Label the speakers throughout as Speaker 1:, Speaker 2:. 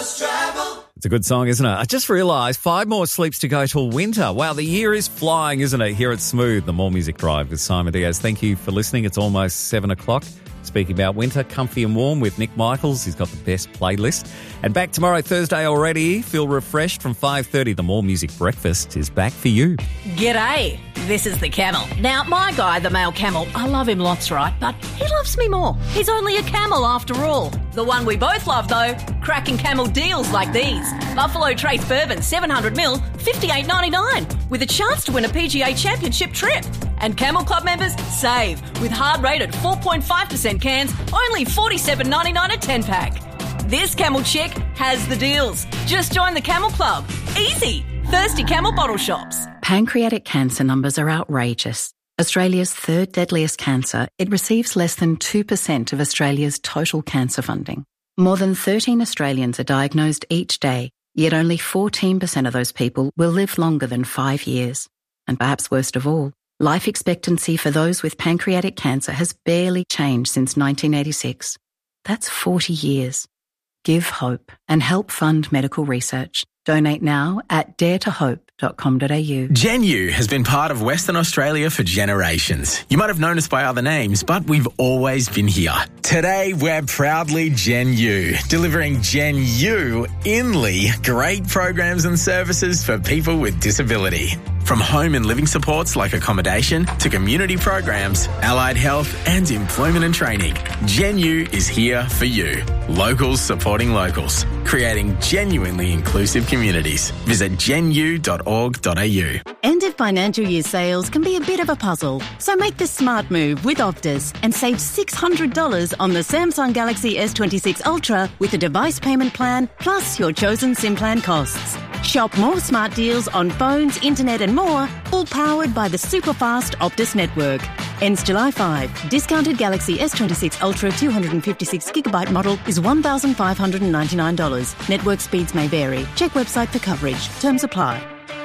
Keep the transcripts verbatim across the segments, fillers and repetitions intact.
Speaker 1: Bus Travel.
Speaker 2: It's a good song, isn't it? I just realised five more sleeps to go till winter. Wow, the year is flying, isn't it? Here at Smooth, the More Music Drive with Simon Diaz. Thank you for listening. It's almost seven o'clock. Speaking about winter, comfy and warm with Nick Michaels. He's got the best playlist. And back tomorrow, Thursday already. Feel refreshed from five thirty. The More Music Breakfast is back for you.
Speaker 3: G'day, this is the Camel. Now, my guy, the male camel, I love him lots, right? But he loves me more. He's only a camel after all. The one we both love, though, cracking camel deals like these. Buffalo Trace Bourbon, seven hundred mil, fifty-eight ninety-nine, with a chance to win a P G A Championship trip. And Camel Club members save with hard-rated four point five percent cans, only forty-seven ninety-nine a ten-pack. This Camel chick has the deals. Just join the Camel Club. Easy. Thirsty Camel bottle shops.
Speaker 4: Pancreatic cancer numbers are outrageous. Australia's third deadliest cancer, it receives less than two percent of Australia's total cancer funding. More than thirteen Australians are diagnosed each day, yet only fourteen percent of those people will live longer than five years. And perhaps worst of all, life expectancy for those with pancreatic cancer has barely changed since nineteen eighty-six. That's forty years. Give hope and help fund medical research. Donate now at dare to hope dot com dot a u.
Speaker 5: Genu has been part of Western Australia for generations. You might have known us by other names, but we've always been here. Today, we're proudly Genu, delivering Gen U Inly great programs and services for people with disability. From home and living supports like accommodation to community programs, allied health and employment and training, Genu is here for you. Locals supporting locals, creating genuinely inclusive communities. Visit genu dot org dot a u.
Speaker 6: End of financial year sales can be a bit of a puzzle, so make the smart move with Optus and save six hundred dollars on the Samsung Galaxy S twenty-six Ultra with a device payment plan plus your chosen SIM plan costs. Shop more smart deals on phones, internet and more, all powered by the super-fast Optus network. Ends July fifth. Discounted Galaxy S twenty-six Ultra two hundred fifty-six gigabyte model is one thousand five hundred ninety-nine dollars. Network speeds may vary. Check website for coverage. Terms apply.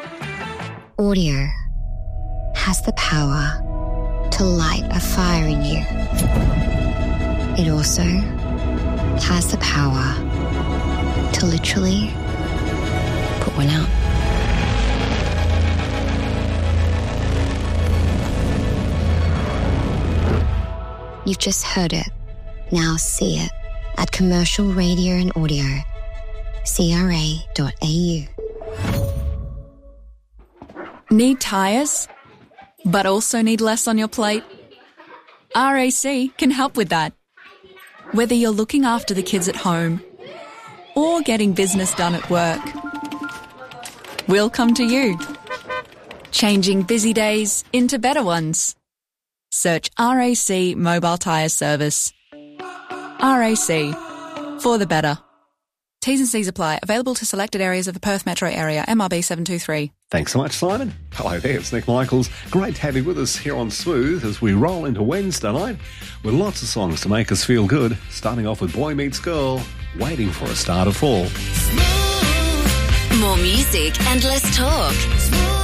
Speaker 7: Audio has the power to light a fire in you. It also has the power to literally put one out. You've just heard it. Now see it at Commercial Radio and Audio. C R A dot A U.
Speaker 8: Need tyres, but also need less on your plate? R A C can help with that. Whether you're looking after the kids at home or getting business done at work, we'll come to you. Changing busy days into better ones. Search R A C Mobile Tyre Service. R A C, for the better. T's and C's apply. Available to selected areas of the Perth metro area. M R B seven two three.
Speaker 9: Thanks so much, Simon. Hello there, it's Nick Michaels. Great to have you with us here on Smooth as we roll into Wednesday night with lots of songs to make us feel good, starting off with Boy Meets Girl, Waiting for a Star to Fall.
Speaker 10: More music and less talk.